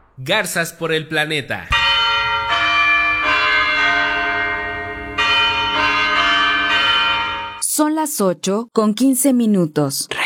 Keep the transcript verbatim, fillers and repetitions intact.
Garzas por el planeta. Son las ocho con quince minutos.